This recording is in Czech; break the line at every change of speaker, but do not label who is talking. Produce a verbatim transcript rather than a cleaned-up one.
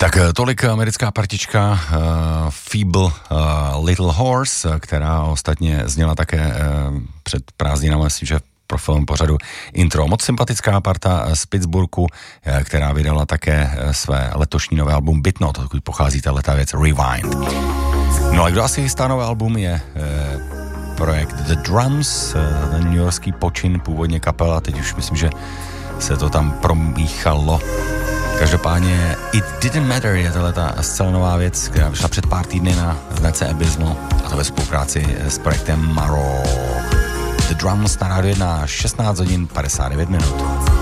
Tak tolik americká partička uh, Feeble uh, Little Horse, která ostatně zněla také uh, před prázdninami, myslím, že profilem pořadu Intro. Moc sympatická parta z Pittsburghu, uh, která vydala také uh, své letošní nové album Bitnot, odkud pochází tato věc Rewind. No a kdo asi chystá nové album je uh, projekt The Drums, uh, ten newyorský počin, původně kapela, teď už myslím, že se to tam promíchalo. Každopádně It Didn't Matter je tato zcela nová věc, která vyšla před pár týdny na značce Abysmal, a to ve spolupráci s projektem Maro. The Drums na rádiu jedna, šestnáct hodin padesát devět minut.